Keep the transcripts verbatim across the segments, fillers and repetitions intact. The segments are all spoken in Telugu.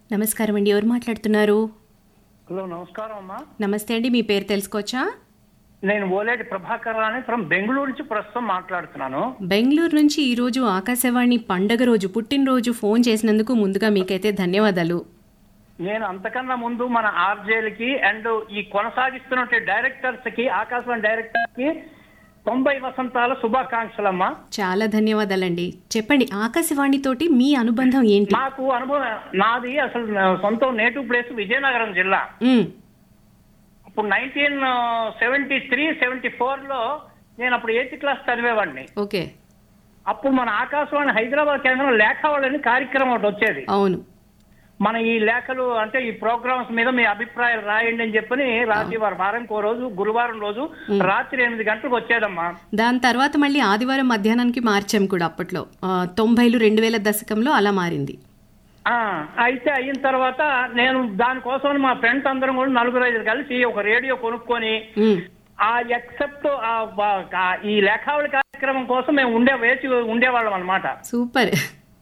నమస్కారం అండి, ఎవరు మాట్లాడుతున్నారు? హలో, నమస్కారం అమ్మా. నమస్తే అండి, మీ పేరు తెలుసుకోవచ్చా? నేను ఓలేటి ప్రభాకర్ రాని ఫ్రమ్ బెంగళూరు నుంచి ప్రస్తుతం మాట్లాడుతున్నాను. బెంగళూరు నుంచి ఈరోజు ఆకాశవాణి పండగ రోజు పుట్టినరోజు ఫోన్ చేసినందుకు ముందుగా మీకైతే ధన్యవాదాలు. నేను అంతకన్నా ముందు మన ఆర్జేలకి అండ్ ఈ కొనసాగిస్తున్న డైరెక్టర్స్ కి, ఆకాశవాణి డైరెక్టర్ కి తొంభై వసంతాల శుభాకాంక్షలమ్మా. చాలా ధన్యవాదాలండి. చెప్పండి, ఆకాశవాణి తోటి మీ అనుబంధం ఏంటి? నాకు అనుభవం, నాది అసలు సొంతం నేటివ్ ప్లేస్ విజయనగరం జిల్లా. ఉమ్, అప్పుడు nineteen seventy three seventy four లో నేను అప్పుడు ఎయిత్ క్లాస్ చదివేవాడిని. ఓకే. అప్పుడు మన ఆకాశవాణి హైదరాబాద్ కేంద్రం లేఖావళి కార్యక్రమం ఒకటి వచ్చేది. అవును. మన ఈ లేఖలు అంటే ఈ ప్రోగ్రామ్స్ మీద మీ అభిప్రాయాలు రాయండి అని చెప్పని రాసేవారు. వారానికి ఓ రోజు గురువారం రోజు రాత్రి ఎనిమిది గంటలకు వచ్చేదమ్మా. దాని తర్వాత మళ్ళీ ఆదివారం మధ్యాహ్నానికి మార్చాం కూడా అప్పట్లో. ఆ, తొంభైలు రెండు వేల దశకంలో అలా మారింది. ఆ అయితే అయిన తర్వాత నేను దానికోసం మా ఫ్రెండ్స్ అందరం కూడా నలుగురు ఐదు కలిసి ఒక రేడియో కొనుక్కొని ఉమ్, ఆ ఎక్సెప్ట్ ఈ లేఖావళి కార్యక్రమం కోసం మేము ఉండే వేసి ఉండేవాళ్ళం అనమాట. సూపర్.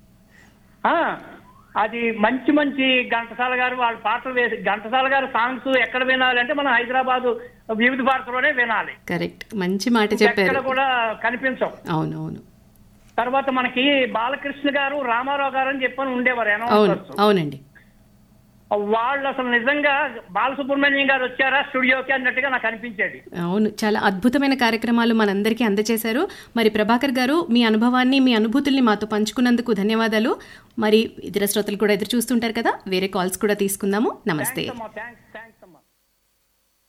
అది మంచి మంచి ఘంటసాల గారు వాళ్ళ పాటలు వేసి, ఘంటసాల గారు సాంగ్స్ ఎక్కడ వినాలి అంటే మనం హైదరాబాద్ వివిధ భారతిలోనే వినాలి. కరెక్ట్, మంచి మాట చెప్పారు. ఎక్కడ కూడా కనిపించవు. అవునవును. తర్వాత మనకి బాలకృష్ణ గారు, రామారావు గారు అని చెప్పని ఉండేవారు అవును, అనౌన్సర్స్. అవునండి. వాళ్ళు అసలు నిజంగా బాలసుబ్రహ్మణ్యం గారు వచ్చారా స్టూడియోకి అన్నట్టుగా నాకు అనిపించేది. అవును, చాలా అద్భుతమైన కార్యక్రమాలు మనందరికీ అందజేశారు. మరి ప్రభాకర్ గారు, మీ అనుభవాన్ని, మీ అనుభూతుల్ని మాతో పంచుకున్నందుకు ధన్యవాదాలు. మరి ఇతర శ్రోతలు కూడా ఎదురు చూస్తుంటారు కదా, వేరే కాల్స్ కూడా తీసుకుందాము. నమస్తే. థ్యాంక్స్.